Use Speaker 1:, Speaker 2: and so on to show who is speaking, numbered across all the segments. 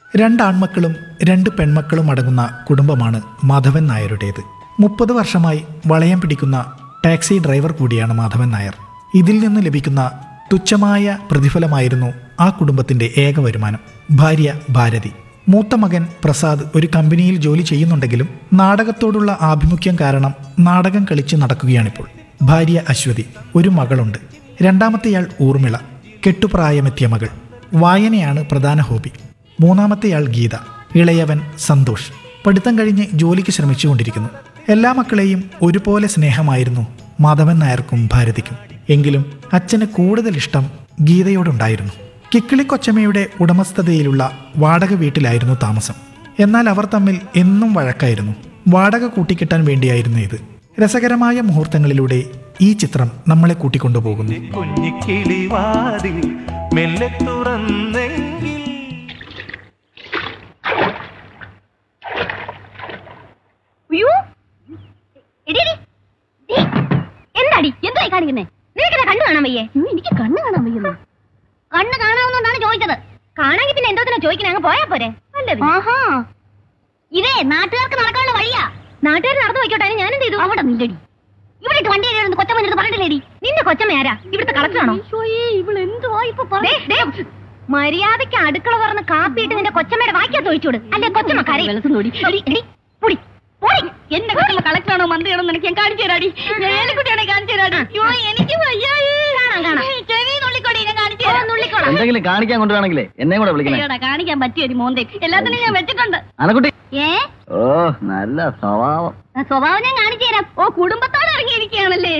Speaker 1: 2 ആൺമക്കളും 2 പെൺമക്കളും അടങ്ങുന്ന കുടുംബമാണ് മാധവൻ നായരുടേത്. 30 വർഷമായി വളയം പിടിക്കുന്ന ടാക്സി ഡ്രൈവർ കൂടിയാണ് മാധവൻ നായർ. ഇതിൽ നിന്ന് ലഭിക്കുന്ന തുച്ഛമായ പ്രതിഫലമായിരുന്നു ആ കുടുംബത്തിന്റെ ഏക വരുമാനം. ഭാര്യ ഭാരതി. മൂത്ത മകൻ പ്രസാദ് ഒരു കമ്പനിയിൽ ജോലി ചെയ്യുന്നുണ്ടെങ്കിലും നാടകത്തോടുള്ള ആഭിമുഖ്യം കാരണം നാടകം കളിച്ച് നടക്കുകയാണിപ്പോൾ. ഭാര്യ അശ്വതി. ഒരു മകളുണ്ട്. രണ്ടാമത്തെയാൾ ഊർമിള, കെട്ടുപ്രായമെത്തിയ മകൾ. വായനയാണ് പ്രധാന ഹോബി. മൂന്നാമത്തെയാൾ ഗീത. ഇളയവൻ സന്തോഷ്. പഠിത്തം കഴിഞ്ഞ് ജോലിക്ക് ശ്രമിച്ചുകൊണ്ടിരിക്കുന്നു. എല്ലാ മക്കളെയും ഒരുപോലെ സ്നേഹമായിരുന്നു മാധവൻ നായർക്കും ഭാരതിക്കും. എങ്കിലും അച്ഛന് കൂടുതൽ ഇഷ്ടം ഗീതയോടുണ്ടായിരുന്നു. കിക്കിളിക്കൊച്ചമ്മയുടെ ഉടമസ്ഥതയിലുള്ള വാടക വീട്ടിലായിരുന്നു താമസം. എന്നാൽ അവർ തമ്മിൽ എന്നും വഴക്കായിരുന്നു. വാടക കൂട്ടിക്കിട്ടാൻ വേണ്ടിയായിരുന്നു ഇത്. രസകരമായ മുഹൂർത്തങ്ങളിലൂടെ ഈ ചിത്രം നമ്മളെ കൂട്ടിക്കൊണ്ടുപോകുന്നു.
Speaker 2: എന്താടി എന്തായി കാണിക്കുന്നേ? നിനക്കെന്നെ കണ്ണു കാണാൻ വയ്യേ? എനിക്ക് കണ്ണ് കാണാൻ വയ്യുന്നു. കണ്ണ് കാണാവുന്നോണ്ടാണ് ചോദിച്ചത്. കാണാമെങ്കിൽ പിന്നെ എന്തോത്തിനാ ചോദിക്കണേ? അങ്ങ് പോയാ പോരെ. ആഹാ, ഇതേ നാട്ടുകാർക്ക് നടക്കാനുള്ള വഴിയാ. നാട്ടുകാർ നടന്നു വയ്ക്കോട്ടെ. ഞാൻ എന്ത് ചെയ്തു? അവിടെ നില്ലടി. ഇവിടെ വണ്ടി കൊച്ചമ്മ പറഞ്ഞില്ലേടി? നിന്റെ കൊച്ചമ്മ ആരാ? ഇവിടുത്തെ കളക്ടറാണോ? മര്യാദയ്ക്ക് അടുക്കള പറഞ്ഞ് കാപ്പിയിട്ട് നിന്റെ കൊച്ചമ്മയുടെ വാക്കിയാ തൊഴിച്ചോട്. അല്ലെ കൊച്ചമ്മ കരയും. എന്റെ കൊച്ചമ്മ കളക്ടറാണോ മന്ത്രിയാണോ നിനക്ക് ഞാൻ കാണിച്ചു തരാടി. ഏലിക്കുട്ടിയാണെ കാണിച്ചു തരാടി. എനിക്ക്
Speaker 3: എന്തെങ്കിലും കാണിക്കാൻ കൊണ്ടുവരാണെങ്കിലേ എന്നെ കൂടെ വിളിക്കണേ.
Speaker 2: കാണിക്കാൻ പറ്റിയ ഒരു മോന്തേ എല്ലാത്തിനും ഞാൻ വെച്ചിട്ടുണ്ട്.
Speaker 3: അനക്കുട്ടി. ഓ നല്ല സ്വഭാവം.
Speaker 2: സ്വഭാവം ഞാൻ കാണിച്ചു തരാം. ഓ കുടുംബത്തോടെ ഇറങ്ങിയിരിക്കുകയാണല്ലേ.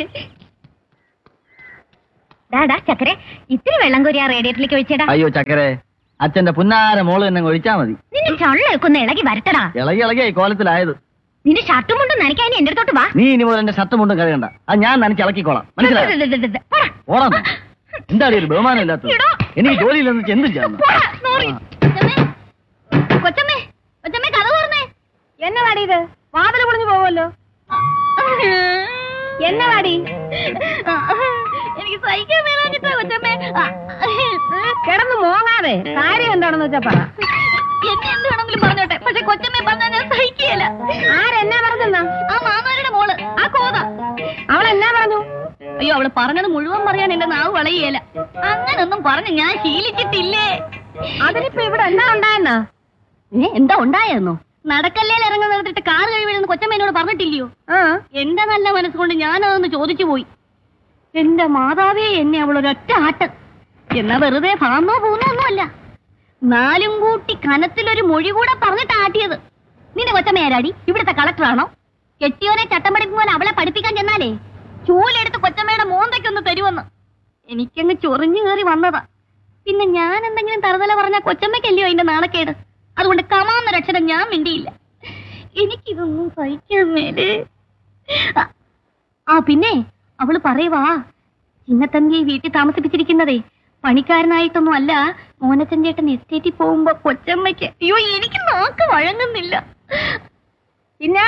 Speaker 2: ഡാടാ ചക്കരെ, ഇത്തിരി വെള്ളം കോരി ആ റേഡിയേറ്ററിലേക്ക് ഒഴിച്ചേടാ.
Speaker 3: അയ്യോ ചക്കരെ, അച്ഛന്റെ പുന്നാര മോള് തന്നെ ഒഴിച്ചാ മതി.
Speaker 2: നിന്റെ ചൊള്ളൊക്കെ ഇളകി വരട്ടടാ.
Speaker 3: ഇളകി കോലത്തിലായത്.
Speaker 2: നിന്റെ ഷർട്ടും മുണ്ടും നനയ്ക്കാൻ എന്റെ അടുത്തോട്ട് വാ.
Speaker 3: നീ ഇനി മുതൽ എന്റെ ഷർട്ടും മുണ്ടും കഴിയണ്ട. അത് ഞാൻ നനച്ച് ഇളക്കിക്കോളാം. മനസ്സിലായോ? ഓടാം. എന്താണ് ഒരു ബഹുമാനം ഇല്ലാത്തത്? എനിക്ക് ജോലിയില്ലെന്ന് വെച്ച് എന്തും ചെയ്യാം.
Speaker 2: കൊച്ചമ്മേ കൊച്ചമ്മേ കഥ പറഞ്ഞേ. എന്നെ വാടി ഇത് വാതിൽ പൊളിഞ്ഞു പോവല്ലോ. എന്നെ വാടി. എനിക്ക് സഹിക്കാൻ വേണ്ടിട്ടാ കൊച്ചമ്മേ. കിടന്ന് മോങ്ങാതെ കാര്യം എന്താണെന്ന് വെച്ചാ പറ. എന്നെ എന്ത് വേണമെങ്കിലും പറഞ്ഞോട്ടെ, പക്ഷെ കൊച്ചമ്മേ പറഞ്ഞാൽ ഞാൻ സഹിക്കുകയല്ല. ആരെന്നാ പറഞ്ഞെന്നാ? ആ മാമാരുടെ മോള്, ആ കോത. അവളെന്നാ പറഞ്ഞു? അയ്യോ, അവള് പറഞ്ഞത് മുഴുവൻ പറയാൻ എന്റെ നാവ് വളയുകയല്ല. അങ്ങനൊന്നും പറഞ്ഞ് ഞാൻ ശീലിച്ചിട്ടില്ലേ. അതിനിപ്പോ ഇവിടെ എന്താ ഉണ്ടായെന്നാ? എന്താ ഉണ്ടായെന്നോ? നടക്കല്ലേൽ ഇറങ്ങുന്ന നിർത്തിട്ട് കാർ കഴിവെന്ന് കൊച്ചമ്മ എന്നോട് പറഞ്ഞിട്ടില്ലയോ? എന്റെ നല്ല മനസ്സുകൊണ്ട് ഞാനതൊന്ന് ചോദിച്ചു പോയി. എന്റെ മാതാവേ, എന്നെ അവളൊരൊറ്റ ആട്ട്. എന്നാ വെറുതെ ഭാന്നോ പൂന്നൊന്നുമല്ല. 4 കൂട്ടി കനത്തിലൊരു മൊഴി കൂടെ പറഞ്ഞിട്ട് ആട്ടിയത്. നിന്റെ കൊച്ചമ്മ ആരാടി? ഇവിടുത്തെ കളക്ടറാണോ? കെട്ടിയോനെ ചട്ടം പഠിക്കുമ്പോൾ അവളെ പഠിപ്പിക്കാൻ ചെന്നാലേ ചൂലെടുത്ത് കൊച്ചമ്മയുടെ മോന്തയ്ക്കൊന്ന് തരുമെന്ന് എനിക്കങ്ങ് ചൊറിഞ്ഞു കയറി വന്നതാ. പിന്നെ ഞാൻ എന്തെങ്കിലും തറുതല പറഞ്ഞാൽ കൊച്ചമ്മയ്ക്കല്ലയോ അതിന്റെ നാണക്കേട്. അതുകൊണ്ട് കമാന്നൊരക്ഷരം ഞാൻ മിണ്ടിയില്ല. എനിക്കിതൊന്നും സഹിക്കാൻ മേലേ. ആ പിന്നെ അവള് പറയുവാ, ചിന്നത്തമ്പിയെ വീട്ടിൽ താമസിപ്പിച്ചിരിക്കുന്നതേ പണിക്കാരനായിട്ടൊന്നും അല്ല, മോനച്ചൻ ചേട്ടൻ എസ്റ്റേറ്റിൽ പോകുമ്പോ കൊച്ചമ്മയ്ക്ക്. അയ്യോ, എനിക്ക് നാക്ക് വഴങ്ങുന്നില്ല. പിന്നെ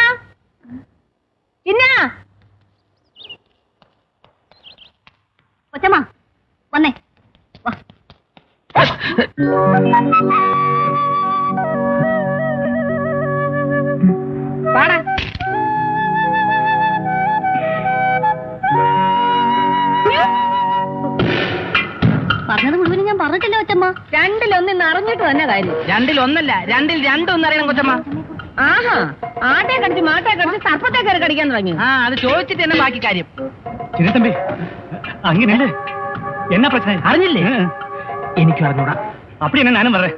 Speaker 2: കൊച്ചമ്മ വന്നേ വാ. പാടാ. പറഞ്ഞത് മുഴുവനും ഞാൻ പറഞ്ഞിട്ടില്ല കൊച്ചമ്മ. 2-1 അറിഞ്ഞിട്ട് തന്നെ കാര്യം.
Speaker 4: 2-1 2 2 അറിയണം കൊച്ചമ്മ.
Speaker 2: ആഹാ, ആട്ടെ കടിച്ച് മാട്ടെ കടിച്ച് സർപ്പത്തെ കയറി കടിക്കാൻ തുടങ്ങി.
Speaker 4: അത് ചോദിച്ചിട്ട് തന്നെ ബാക്കി കാര്യം.
Speaker 5: ചിന്നത്തമ്പി, അങ്ങനെയല്ലേ? എന്നാ പ്രശ്നം
Speaker 4: അറിഞ്ഞില്ലേ? എനിക്ക് അറിഞ്ഞൂടാ.
Speaker 5: അപ്പടി എന്നാ ഞാനും പറ.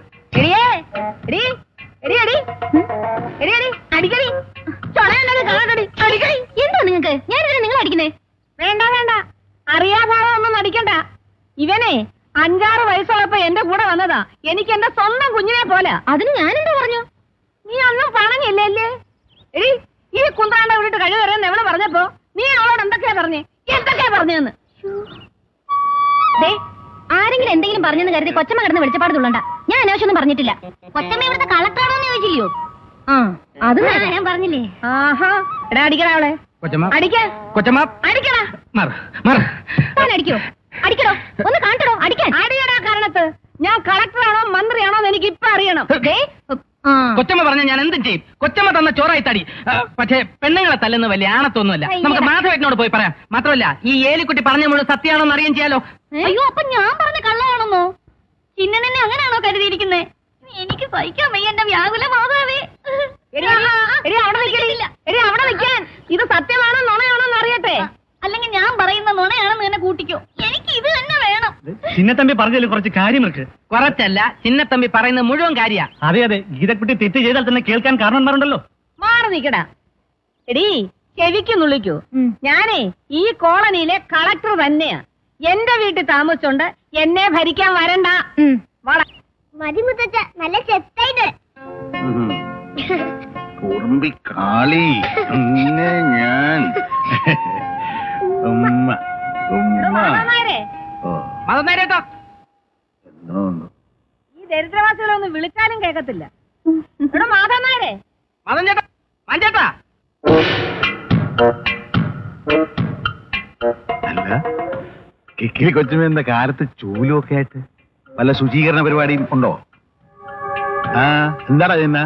Speaker 2: എന്താ നിങ്ങക്ക്? ഞാൻ നിങ്ങൾ അടിക്കുന്നേ? വേണ്ട വേണ്ട, അറിയാഭാവം ഒന്നും അടിക്കണ്ട. ഇവനെ 5-6 വയസ്സുള്ളപ്പോ എന്റെ കൂടെ വന്നതാ. എനിക്ക് എന്റെ സ്വന്തം കുഞ്ഞിനെ പോലെ. അതിന് ഞാനെന്താ പറഞ്ഞു? നീ ഒന്നും പറഞ്ഞില്ലേ? എടി, ഈ കുന്ത്രാണ്ട വിട്ടിട്ട് കഴിവറിയെന്ന് എവിടെ പറഞ്ഞപ്പോ നീ അവളോട് എന്തൊക്കെയാ പറഞ്ഞെന്ന്? ആരെങ്കിലും എന്തെങ്കിലും പറഞ്ഞെന്ന് കരുതി കൊച്ചമ്മ കിടന്ന് വെളിച്ചപ്പാട് തുള്ളണ്ട. ഞാൻ അനാവശ്യമൊന്നും പറഞ്ഞിട്ടില്ല. കൊച്ചമ്മ ഇവിടുത്തെ കളക്ടറാണോന്ന് ചോദിച്ചില്ലയോ? അത് ഞാൻ പറഞ്ഞില്ലേ. ആഹാ, എടാ അടിക്കടാ അവളെ. അടിക്കടാ. അടിക്കോ? അടിക്കടോ, ഒന്ന് കാണിക്കടോ. അടിക്കാൻ അടിയടാ കാരണത്ത്. ഞാൻ കളക്ടറാണോ മന്ത്രിയാണോ എന്ന് എനിക്ക് ഇപ്പൊ അറിയണം.
Speaker 4: കൊച്ചമ്മ പറഞ്ഞ ഞാൻ എന്തും ചെയ്യും. കൊച്ചമ്മ തന്ന ചോറായി തടി. പക്ഷേ പെണ്ണുങ്ങളെ തല്ലുന്ന വലിയ ആണത്തൊന്നുമല്ല. നമുക്ക് മാധവേട്ടനോട് പോയി പറയാം. മാത്രമല്ല ഈ ഏലിക്കുട്ടി പറഞ്ഞ മുഴുവൻ സത്യമാണോ എന്ന് അറിയാൻ ചെയ്യാലോ.
Speaker 2: അയ്യോ, അപ്പൊ ഞാൻ പറഞ്ഞ കള്ളമാണെന്നോ? ചിന്നനെ അങ്ങനെയാണോ കരുതിയിരിക്കുന്നേ? എനിക്ക് സഹിക്കാൻ വയ്യ എന്റെ വ്യാകുല മാതാവേ. അവിടെ നിൽക്കാൻ. ഇത് സത്യമാണോ നുണയാണോ എന്ന് അറിയട്ടെ. അല്ലെങ്കിൽ ഞാൻ പറയുന്ന നുണയാണെന്ന് തന്നെ കൂട്ടിക്കോ. എനിക്ക് ഇത് തന്നെ വേണം.
Speaker 5: ചിന്നത്തമ്പി പറഞ്ഞതിൽ കുറച്ച് കാര്യങ്ങൾക്ക്.
Speaker 4: കുറച്ചല്ല, ചിന്നത്തമ്പി പറയുന്ന മുഴുവൻ കാര്യ.
Speaker 5: അതെ അതെ, ഗീതക്കുട്ടി തെറ്റ് ചെയ്താൽ തന്നെ കേൾക്കാൻ കാരണന്മാരുണ്ടല്ലോ.
Speaker 2: മാറി നിക്കടാ. എടീ, ചെവിക്ക് നുള്ളിക്കൂ. ഞാനേ ഈ കോളനിയിലെ കളക്ടർ തന്നെയാ. എന്റെ വീട്ടിൽ താമസിച്ചോണ്ട് എന്നെ ഭരിക്കാൻ വരണ്ട.
Speaker 6: മതി മുത്തച്ഛ, നല്ല ചെത്തായിട്ട്.
Speaker 7: കുറുമ്പിക്കാളി പിന്നെ ഞാൻ ഉമ്മ ഉമ്മ
Speaker 2: മാധവനായരെ,
Speaker 7: ഓ
Speaker 4: മതനേരട്ടോ,
Speaker 7: എന്തോ ഉണ്ട്.
Speaker 2: ഈ ദരിദ്രവാസികളെ ഒന്ന് വിളിച്ചാലും കേൾക്കത്തില്ല. ഇവിടെ മാധവനായരെ,
Speaker 4: മതൻ ചേട്ടാ, മഞ്ചേട്ടാ.
Speaker 7: അല്ല, കിക്കിലി കൊച്ചുമ എന്താ കാലത്ത് ചൂലും ഒക്കെ ആയിട്ട് വല്ല ശുചീകരണ പരിപാടിയും ഉണ്ടോ? ആ, എന്താടാ ചെന്ന?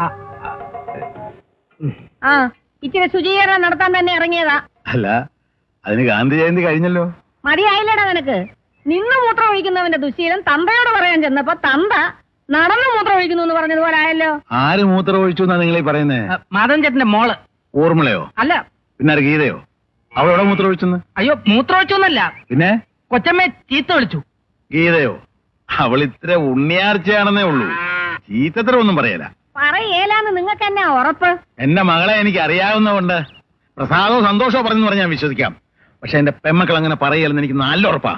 Speaker 2: ആ ഇച്ചിരി ശുചീകരണം നടത്താൻ തന്നെ ഇറങ്ങിയതാ.
Speaker 7: അല്ല, അതിന് ഗാന്ധി ജയന്തി കഴിഞ്ഞല്ലോ.
Speaker 2: മതിയായില്ലടാ നിനക്ക്. നിന്ന് മൂത്രം ഒഴിക്കുന്നവന്റെ ദുശീലം തന്തയോട് പറയാൻ ചെന്നപ്പോ തന്ത നടന്നു മൂത്രം ഒഴിക്കുന്നു എന്ന് പറഞ്ഞതുപോലെ ആയല്ലോ.
Speaker 7: ആര് മൂത്രം ഒഴിച്ചു എന്നാ നിങ്ങളീ പറയുന്നേ?
Speaker 4: മതൻ ചേട്ടന്റെ മോള്.
Speaker 7: ഓർമ്മളയോ?
Speaker 4: അല്ല,
Speaker 7: പിന്നെ ആര് ഗീതയോ? അവളെവിടെ മൂത്രം ഒഴിച്ചെന്ന്?
Speaker 4: അയ്യോ, മൂത്രം ഒഴിച്ചൊന്നല്ല,
Speaker 7: പിന്നെ
Speaker 4: കൊച്ചമ്മയെ ചീത്ത വിളിച്ചു.
Speaker 7: ഗീതയോ? അവൾ ഇത്ര ഉണ്ണിയാർച്ചയാണെന്നേ ഉള്ളൂ, ചീത്തത്ര ഒന്നും പറയല.
Speaker 2: പറയേലാന്ന് നിങ്ങൾക്ക് എന്നാ ഉറപ്പ്?
Speaker 7: എന്റെ മകളെ എനിക്ക് അറിയാവുന്നതുകൊണ്ട് പ്രസാദോ സന്തോഷോ പറഞ്ഞു പറഞ്ഞാൽ ഞാൻ വിശ്വസിക്കാം. പക്ഷെ എന്റെ പെമ്മക്കൾ അങ്ങനെ പറയലെന്ന് എനിക്ക് നല്ല ഉറപ്പാ.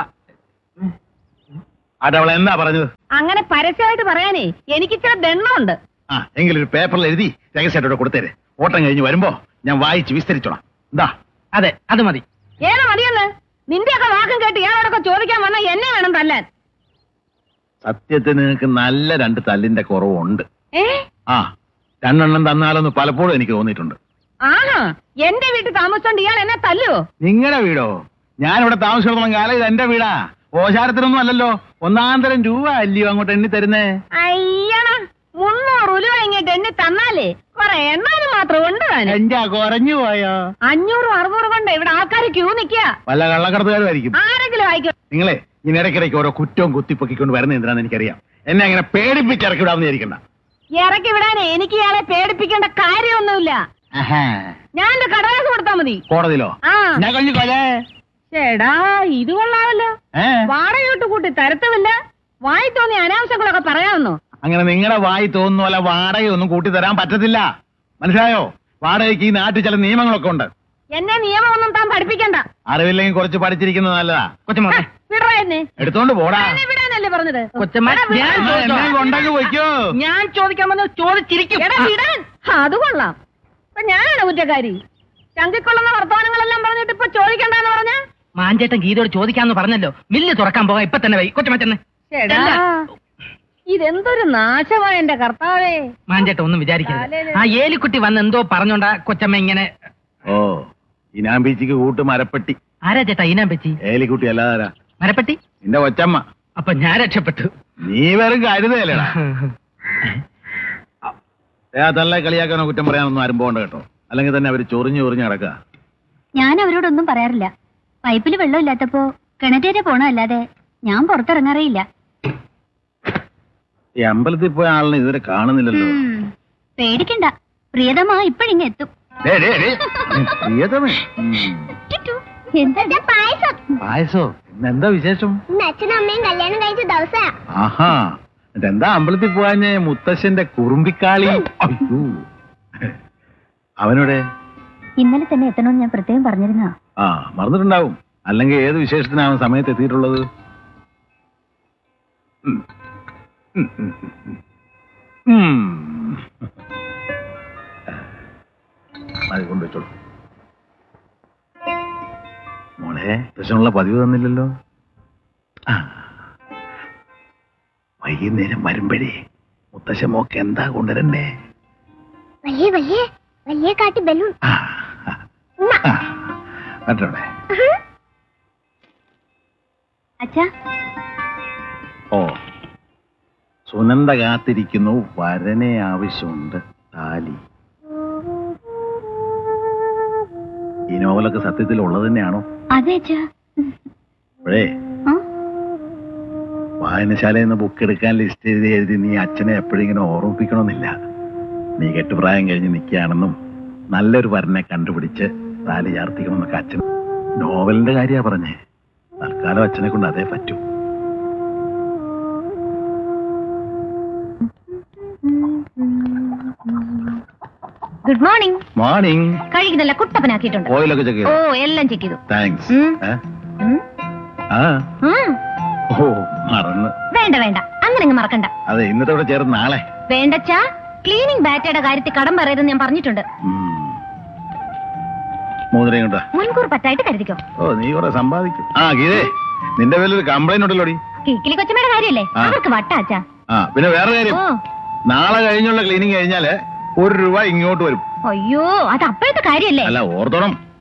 Speaker 7: അതവൾ എന്താ പറഞ്ഞത്?
Speaker 2: അങ്ങനെ പരസ്യമായിട്ട് പറയാനേ എനിക്കിച്ചിരി ദണ്ണമുണ്ട്.
Speaker 7: ആ, എങ്കിലും ഒരു പേപ്പറിൽ എഴുതി രഹസ്യമായിട്ടോടെ കൊടുത്തേര്. ഓട്ടം കഴിഞ്ഞ് വരുമ്പോ ഞാൻ വായിച്ച് വിസ്തരിച്ചോളാം. എന്താ?
Speaker 4: അതെ, അത് മതി.
Speaker 2: ഏതാ മതിയെന്ന്? നിന്റെയൊക്കെ വാക്കും കേട്ട് ഇയാളോടൊക്കെ ചോദിക്കാൻ വന്നാ എന്നെ വേണം തല്ലാൻ.
Speaker 7: സത്യത്തിന് നിനക്ക് നല്ല രണ്ട് തല്ലിന്റെ കുറവുണ്ട്.
Speaker 2: ഏ
Speaker 7: ആ, രണ്ടെണ്ണം തന്നാലൊന്ന് പലപ്പോഴും എനിക്ക് തോന്നിയിട്ടുണ്ട്.
Speaker 2: ആഹാ, എന്റെ വീട്ടിൽ താമസിച്ചോണ്ട് ഇയാൾ എന്നെ തല്ലുവോ?
Speaker 7: നിങ്ങളുടെ വീടോ? ഞാനിവിടെ താമസിച്ചിടത്തോളം കാലം ഇത് എന്റെ വീടാ. ഓശാരത്തിനൊന്നും അല്ലല്ലോ. 1,000 രൂപ അല്ലയോ അങ്ങോട്ട് എണ്ണി തരുന്നേ?
Speaker 2: അയ്യണ, 300 ഉലുവ ഇങ്ങോട്ട് എണ്ണി തന്നാലേ കുറെ എണ്ണാനും മാത്രം ഉണ്ട് താനും.
Speaker 7: എന്റെ കുറഞ്ഞു പോയോ?
Speaker 2: 500 600 കൊണ്ട് ഇവിടെ ആൾക്കാർ ക്യൂ നിൽക്കുക.
Speaker 7: വല്ല കള്ളക്കടത്തുകാരും ആയിരിക്കും.
Speaker 2: ആരെങ്കിലും ആയിക്കോ.
Speaker 7: നിങ്ങളെ ഇനി ഇടയ്ക്കിടയ്ക്ക് ഓരോ കുറ്റവും കുത്തിപ്പൊക്കിക്കൊണ്ട് വരുന്ന എന്തിനാന്ന് എനിക്കറിയാം. എന്നെ അങ്ങനെ പേടിപ്പിച്ച് ഇറക്കി വിടാമെന്ന് വിചാരിക്കണ്ട.
Speaker 2: ഇറക്കി വിടാനേ എനിക്ക് ഇയാളെ പേടിപ്പിക്കേണ്ട കാര്യമൊന്നുമില്ല. ഞാൻ എന്റെ കടലാസ് കൊടുത്താ മതി.
Speaker 7: കോടതിയിലോ?
Speaker 2: ആ
Speaker 7: ഞാൻ കഴിഞ്ഞു കൊലേ.
Speaker 2: ചേടാ, ഇത് കൊള്ളാമല്ലോ. വാടകയോട്ട് കൂട്ടി തരത്തുമില്ല. വായി തോന്നിയ അനാവശ്യങ്ങളൊക്കെ പറയാമെന്നോ?
Speaker 7: അങ്ങനെ നിങ്ങളുടെ വായി തോന്നുന്ന പോലെ വാടകയൊന്നും കൂട്ടി തരാൻ പറ്റത്തില്ല. മനസ്സിലായോ? വാടകയ്ക്ക് ഈ നാട്ടിൽ ചില നിയമങ്ങളൊക്കെ ഉണ്ട്.
Speaker 2: എന്നെ നിയമമൊന്നും താൻ പഠിപ്പിക്കണ്ട.
Speaker 7: അറിവില്ലെങ്കിൽ കുറച്ച് പഠിച്ചിരിക്കുന്നത് നല്ലതാ.
Speaker 4: കൊച്ചമ്മ
Speaker 2: വിടറായിരുന്നേ.
Speaker 7: എടുത്തോണ്ട് പോടാ.
Speaker 2: എന്നെ വിടാനല്ലേ പറഞ്ഞത്?
Speaker 4: കൊച്ചമ്മ, ഞാൻ
Speaker 7: എന്നെ കൊണ്ടങ്ങ് പോയിക്കോ.
Speaker 4: ഞാൻ ചോദിക്കാൻ വന്ന് ചോദിച്ചിരിക്കും.
Speaker 2: എടാ വിടാൻ. അത് കൊള്ളാം. ഇപ്പൊ ഞാനാണ് കുറ്റക്കാരി. ചങ്കിക്കൊള്ളുന്ന വർത്തമാനങ്ങളെല്ലാം പറഞ്ഞിട്ട് ഇപ്പൊ ചോദിക്കണ്ടെന്ന് പറഞ്ഞ?
Speaker 4: മാഞ്ചേട്ടൻ ഗീതയോട് ചോദിക്കാന്ന് പറഞ്ഞല്ലോ. മില്ല് തുറക്കാൻ പോകാം. ഇപ്പൊ തന്നെ വൈ. കൊച്ചമ്മ ചെന്ന്.
Speaker 2: ചേടാ, ഇതെന്തൊരു നാശമായ എന്റെ കർത്താവേ.
Speaker 4: മാഞ്ചേട്ടൻ ഒന്നും വിചാരിക്കരുത്. ആ ഏലിക്കുട്ടി വന്ന് എന്തോ പറഞ്ഞോണ്ടാ കൊച്ചമ്മ ഇങ്ങനെ.
Speaker 7: ഓ, ഇനാം ബീച്ചിക്ക് കൂട്ട് മരപ്പെട്ടി.
Speaker 4: ആരാ ചേട്ടാ ഈനാൻ പറ്റി?
Speaker 7: ഏലിക്കുട്ടി അല്ലാതാരാ?
Speaker 4: മരപ്പെട്ടി?
Speaker 7: നിന്റെ കൊച്ചമ്മ.
Speaker 4: അപ്പൊ ഞാൻ രക്ഷപ്പെട്ടു.
Speaker 7: നീ വെറും കരുതല്ലേടാ. തള്ള കളിയാക്കാനോ കുറ്റം പറയാനൊന്നും ആരും പോകണ്ട കേട്ടോ. അല്ലെങ്കിൽ തന്നെ അവര് ചൊറിഞ്ഞു ചൊറിഞ്ഞു കിടക്കുക.
Speaker 6: ഞാൻ അവരോടൊന്നും പറയാറില്ല. പൈപ്പിൽ വെള്ളമില്ലാത്തപ്പോ കിണറ്റേരെ പോണല്ലാതെ ഞാൻ പുറത്തിറങ്ങാറേയില്ല.
Speaker 7: ഈ അമ്പലത്തിൽ പോയ ആളിനെ ഇതുവരെ കാണുന്നില്ലല്ലോ.
Speaker 6: പേടിക്കണ്ട, പ്രിയതമ ഇപ്പഴിങ്ങ എത്തും.
Speaker 7: പ്രിയതമേ,
Speaker 6: എന്താ പായസം?
Speaker 7: പായസോ? എന്താ വിശേഷം?
Speaker 6: അച്ഛനും അമ്മയും കല്യാണം കഴിച്ച ദിവസാ.
Speaker 7: ആഹാ, എന്താ അമ്പലത്തിൽ പോവാഞ്ഞേ? മുത്തശ്ശന്റെ കുറുമ്പിക്കാളി. അയ്യോ, അവനോടെ?
Speaker 6: ഇന്നലെ തന്നെ എത്തണമെന്ന് ഞാൻ പ്രത്യേകം പറഞ്ഞിരുന്ന.
Speaker 7: ആ, മറന്നിട്ടുണ്ടാവും. അല്ലെങ്കിൽ ഏത് വിശേഷത്തിനാവും സമയത്ത് എത്തിയിട്ടുള്ളത്? അത് കൊണ്ടുവച്ചോളൂ. മോളെ, പ്രശ്നമുള്ള പതിവ് തന്നില്ലല്ലോ. വൈകുന്നേരം വരുമ്പഴേ മുത്തശ്ശ മോക്ക് എന്താ കൊണ്ടുവരണ്ടേ?
Speaker 6: വലിയ വലിയ വലിയ കാട്ടി ബലൂൺ.
Speaker 7: മറ്റോടെ.
Speaker 6: അച്ഛാ,
Speaker 7: ഓ, സുനന്ദ കാത്തിരിക്കുന്നു, വരനെ ആവശ്യമുണ്ട്, താലി. ഈ നോവലൊക്കെ സത്യത്തിൽ ഉള്ളത് തന്നെയാണോ?
Speaker 2: അതെ അച്ഛാ.
Speaker 7: അപ്പോഴേ വായനശാലയിൽ നിന്ന് ബുക്ക് എടുക്കാൻ ലിസ്റ്റ് എഴുതി നീ അച്ഛനെ എപ്പോഴും ഇങ്ങനെ ഓർമ്മിപ്പിക്കണമെന്നില്ല. നീ കെട്ടുപ്രായം കഴിഞ്ഞ് നിൽക്കുകയാണെന്നും നല്ലൊരു വരനെ കണ്ടുപിടിച്ച് താലി ചാർത്തിക്കണമെന്നൊക്കെ അച്ഛൻ നോവലിന്റെ കാര്യാ പറഞ്ഞേ. തൽക്കാലം അച്ഛനെ കൊണ്ട് അതേ പറ്റൂ.
Speaker 2: Good morning.
Speaker 7: മോർണിംഗ്.
Speaker 2: കഴിക്കുന്നല്ല കുട്ടപ്പനാക്കിയിട്ടുണ്ട്.
Speaker 7: ഓയിലൊക്കെ ചെക്ക്
Speaker 2: ഓ
Speaker 7: ചെയ്തു?
Speaker 2: എല്ലാം ചെക്ക് ചെയ്തു.
Speaker 7: താങ്ക്സ്. ആ ഓ മറന്ന്.
Speaker 2: വേണ്ട വേണ്ട, അങ്ങനെ മറക്കണ്ട.
Speaker 7: അതെ, ഇന്നത്തോടെ ചേർന്ന് നാളെ.
Speaker 2: വേണ്ടച്ചാ, ക്ലീനിങ് ബാറ്റയുടെ കാര്യത്തിൽ കടം പറയരുതെന്ന് ഞാൻ പറഞ്ഞിട്ടുണ്ട്.
Speaker 7: മൂന്നരയും കൊണ്ടാ
Speaker 2: മുൻകൂർ പറ്റായിട്ട് കരുതിക്കോ.
Speaker 7: ഓ നീ കുറെ സമ്പാദിക്കും. ആ ഗീതേ, നിന്റെ പേരിലൊരു കംപ്ലൈന്റ് ഉണ്ടല്ലോടി.
Speaker 2: കിക്കിലി കൊച്ചമ്മയുടെ കാര്യല്ലേ,
Speaker 7: ആ.
Speaker 2: അവർക്ക് വട്ടാച്ചാ.
Speaker 7: ആ പിന്നെ വേറെ കാര്യം,
Speaker 2: ഓ
Speaker 7: നാളെ കഴിഞ്ഞുള്ള ക്ലീനിങ് കഴിഞ്ഞാല് 1 രൂപ ഇങ്ങോട്ട് വരും.
Speaker 2: അയ്യോ, അത് അപ്പോഴത്തെ കാര്യല്ലേ.
Speaker 7: അല്ല ഓർത്തോണം,